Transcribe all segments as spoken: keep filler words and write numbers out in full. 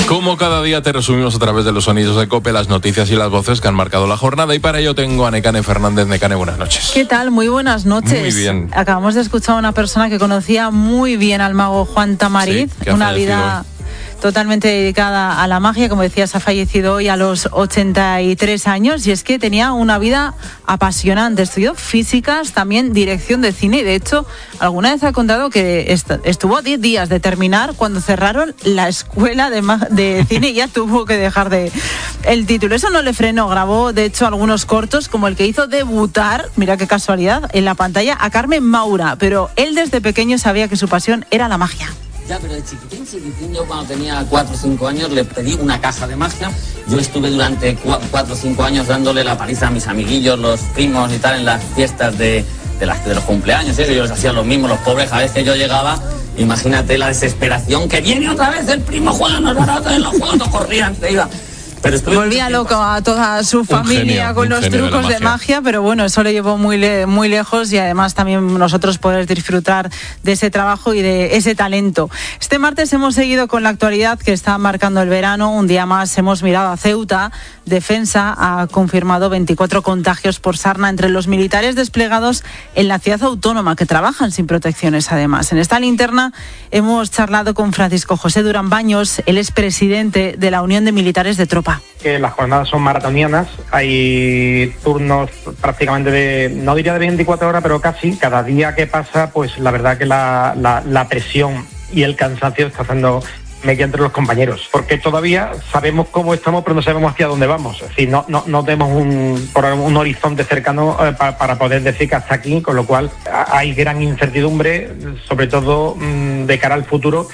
Como cada día te resumimos a través de los sonidos de COPE las noticias y las voces que han marcado la jornada, y para ello tengo a Nekane Fernández. Nekane, buenas noches. ¿Qué tal? Muy buenas noches. Muy bien. Acabamos de escuchar a una persona que conocía muy bien al mago Juan Tamariz, sí, una vida hoy. totalmente dedicada a la magia. Como decías, ha fallecido hoy a los ochenta y tres años, y es que tenía una vida apasionante. Estudió físicas, también dirección de cine, y de hecho alguna vez ha contado que est- estuvo a diez días de terminar cuando cerraron la escuela de, ma- de cine y ya tuvo que dejar de el título. Eso no le frenó, grabó de hecho algunos cortos, como el que hizo debutar, mira qué casualidad, en la pantalla a Carmen Maura, pero él desde pequeño sabía que su pasión era la magia. Ya, pero de chiquitín, chiquitín, yo cuando tenía cuatro o cinco años le pedí una caja de magia. Yo estuve durante cuatro o cinco años dándole la paliza a mis amiguillos, los primos y tal, en las fiestas de, de, las, de los cumpleaños, ¿eh? Yo les hacía lo mismo, los pobres, a veces yo llegaba, imagínate la desesperación, que viene otra vez el primo Juan, nos van a traer los juegos, corrían, te iba. Pero volvía loco a toda su familia genio, con los trucos de, de magia, pero bueno, eso lo llevó muy, le, muy lejos, y además también nosotros poder disfrutar de ese trabajo y de ese talento. Este martes hemos seguido con la actualidad que está marcando el verano. Un día más hemos mirado a Ceuta. Defensa ha confirmado veinticuatro contagios por sarna entre los militares desplegados en la ciudad autónoma, que trabajan sin protecciones además. En esta linterna hemos charlado con Francisco José Durán Baños, él es presidente de la Unión de Militares de Tropa. Que las jornadas son maratonianas, hay turnos prácticamente de, no diría de veinticuatro horas, pero casi. Cada día que pasa, pues la verdad que la, la, la presión y el cansancio está haciendo mella entre los compañeros, porque todavía sabemos cómo estamos, pero no sabemos hacia dónde vamos. Es decir, no, no, no tenemos un, por un horizonte cercano eh, para, para poder decir que hasta aquí, con lo cual hay gran incertidumbre, sobre todo mmm, de cara al futuro.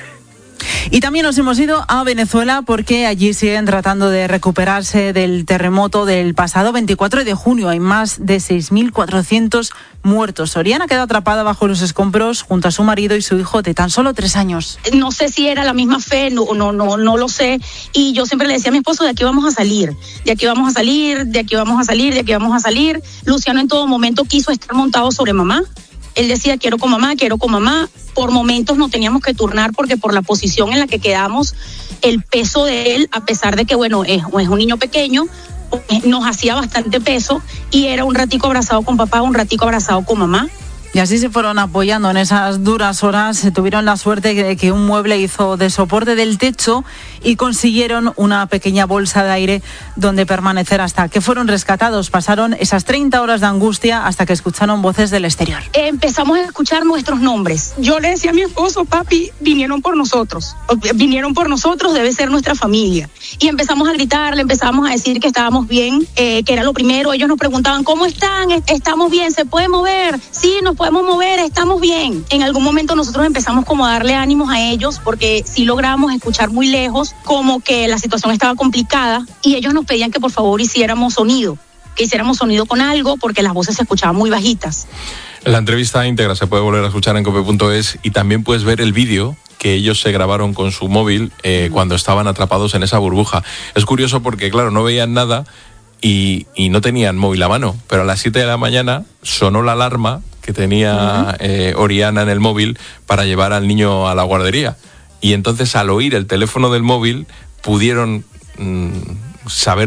Y también nos hemos ido a Venezuela, porque allí siguen tratando de recuperarse del terremoto del pasado veinticuatro de junio. Hay más de seis mil cuatrocientos muertos. Oriana quedó atrapada bajo los escombros junto a su marido y su hijo de tan solo tres años. No sé si era la misma fe, no, no, no, no lo sé. Y yo siempre le decía a mi esposo, de aquí vamos a salir, de aquí vamos a salir, de aquí vamos a salir, de aquí vamos a salir. Luciano en todo momento quiso estar montado sobre mamá. Él decía, quiero con mamá, quiero con mamá. Por momentos no teníamos que turnar, porque por la posición en la que quedamos, el peso de él, a pesar de que, bueno, es, es un niño pequeño, nos hacía bastante peso, y era un ratico abrazado con papá, un ratico abrazado con mamá. Y así se fueron apoyando en esas duras horas. Se tuvieron la suerte de que un mueble hizo de soporte del techo y consiguieron una pequeña bolsa de aire donde permanecer hasta que fueron rescatados. Pasaron esas treinta horas de angustia hasta que escucharon voces del exterior. Empezamos a escuchar nuestros nombres. Yo le decía a mi esposo, papi, vinieron por nosotros. Vinieron por nosotros, debe ser nuestra familia. Y empezamos a gritar, le empezamos a decir que estábamos bien, eh, que era lo primero. Ellos nos preguntaban, ¿cómo están? ¿Estamos bien? ¿Se puede mover? Sí, nos podemos mover, estamos bien. En algún momento nosotros empezamos como a darle ánimos a ellos, porque sí logramos escuchar muy lejos como que la situación estaba complicada, y ellos nos pedían que por favor hiciéramos sonido, que hiciéramos sonido con algo, porque las voces se escuchaban muy bajitas. La entrevista íntegra se puede volver a escuchar en cope punto es, y también puedes ver el vídeo que ellos se grabaron con su móvil eh, cuando estaban atrapados en esa burbuja. Es curioso porque, claro, no veían nada y, y no tenían móvil a mano, pero a las siete de la mañana sonó la alarma que tenía eh, Oriana en el móvil para llevar al niño a la guardería. Y entonces, al oír el teléfono del móvil, pudieron mmm, saber